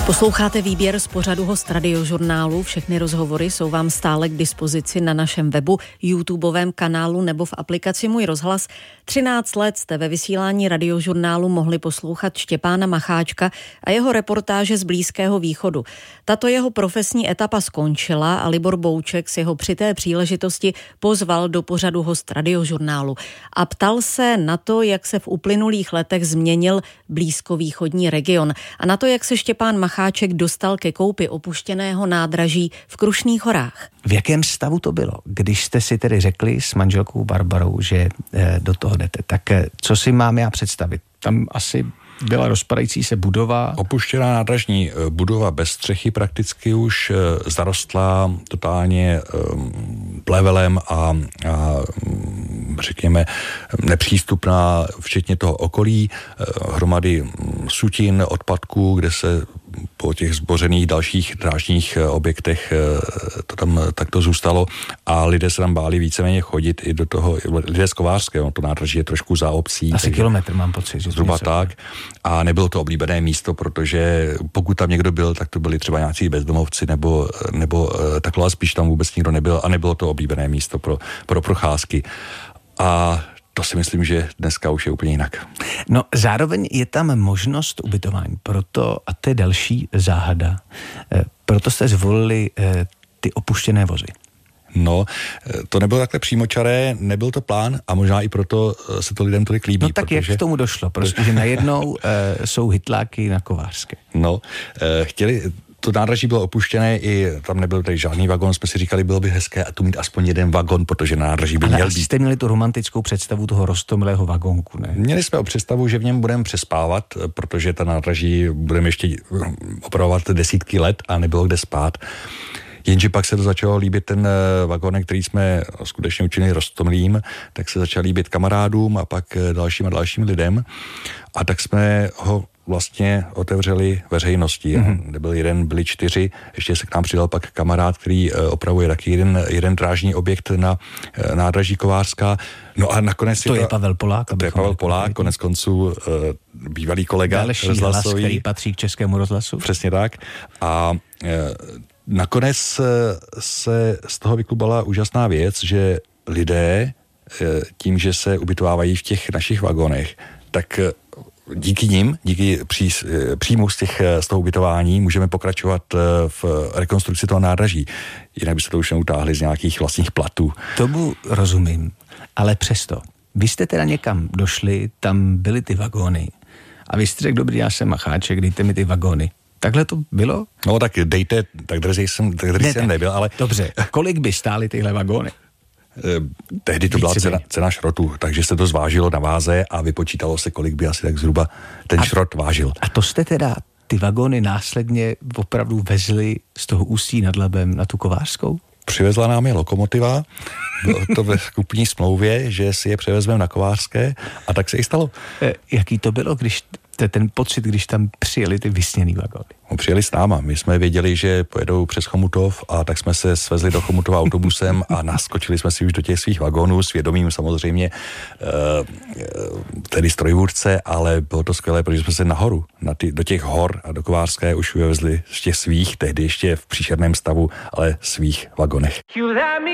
Posloucháte výběr z pořadu Host Radiožurnálu. Všechny rozhovory jsou vám stále k dispozici na našem webu, YouTubeovém kanálu nebo v aplikaci Můj rozhlas. 13 let jste ve vysílání Radiožurnálu mohli poslouchat Štěpána Macháčka a jeho reportáže z Blízkého východu. Tato jeho profesní etapa skončila a Libor Bouček si ho při té příležitosti pozval do pořadu Host Radiožurnálu a ptal se na to, jak se v uplynulých letech změnil blízkovýchodní region a na to, jak se Štěpán Macháček dostal ke koupi opuštěného nádraží v Krušných horách. V jakém stavu to bylo, když jste si tedy řekli s manželkou Barbarou, že do toho jdete? Tak co si mám já představit? Tam asi byla rozpadající se budova. Opuštěná nádražní budova bez střechy prakticky už zarostlá totálně plevelem a řekněme nepřístupná, včetně toho okolí, hromady sutin, odpadků, kde se po těch zbořených dalších drážních objektech to tam takto zůstalo a lidé se tam báli víceméně chodit i do toho, lidé z Kovářského, to nádraží je trošku za obcí. Asi kilometr mám pocit. Že zhruba tak. A nebylo to oblíbené místo, protože pokud tam někdo byl, tak to byli třeba nějací bezdomovci nebo takhle, ale spíš tam vůbec nikdo nebyl a nebylo to oblíbené místo pro procházky. A to si myslím, že dneska už je úplně jinak. No zároveň je tam možnost ubytování, proto, a to je další záhada, proto jste zvolili ty opuštěné vozy. No, to nebylo takhle přímočaré, nebyl to plán a možná i proto se to lidem tolik líbí. No tak jak k tomu došlo? Prostě, že najednou jsou hytláky na Kovářské. No, to nádraží bylo opuštěné, i tam nebyl tady žádný vagon, jsme si říkali, bylo by hezké a tu mít aspoň jeden vagon, protože nádraží by měl být. Ale jste měli tu romantickou představu toho roztomilého vagónku, ne? Měli jsme představu, že v něm budeme přespávat, protože ta nádraží budeme ještě opravovat desítky let a nebylo kde spát. Jenže pak se to začalo líbit ten vagonek, který jsme skutečně učinili roztomilým, tak se začal líbit kamarádům a pak dalším lidem. A tak jsme ho vlastně otevřeli veřejnosti. Nebyl jeden, byli 4, ještě se k nám přidal pak kamarád, který opravuje taky jeden drážní objekt na nádraží Kovářská. No a nakonec to je Pavel Polák. To je Pavel Polák, konec konců bývalý kolega rozhlasový, který patří k Českému rozhlasu. Přesně tak. A nakonec se z toho vyklubala úžasná věc, že lidé tím, že se ubytovávají v těch našich vagonech, tak díky nim, díky příjmu z toho ubytování můžeme pokračovat v rekonstrukci toho nádraží. Jinak by se to už neutáhli z nějakých vlastních platů. Tomu rozumím, ale přesto. Vy jste teda někam došli, tam byly ty vagóny a vy jste řekl, dobrý, já jsem Macháček, dejte mi ty vagóny. Takhle to bylo? No tak dejte, tak drzý jsem nebyl, ale... Dobře, kolik by stály tyhle vagóny? Tehdy to byla cena šrotu, takže se to zvážilo na váze a vypočítalo se, kolik by asi tak zhruba ten šrot vážil. A to jste teda ty vagóny následně opravdu vezli z toho Ústí nad Labem na tu Kovářskou? Přivezla nám je lokomotiva, bylo to ve kupní smlouvě, že si je převezmeme na Kovářské a tak se i stalo. Jaký to bylo, když ten pocit, když tam přijeli ty vysněný vagóny? Přijeli s náma. My jsme věděli, že pojedou přes Chomutov a tak jsme se svezli do Chomutova autobusem a naskočili jsme si už do těch svých vagónů, svědomím samozřejmě tedy strojvůdce, ale bylo to skvělé, protože jsme se nahoru, do těch hor a do Kovářské už vyvezli z těch svých, tehdy ještě v příšerném stavu, ale svých vagonech.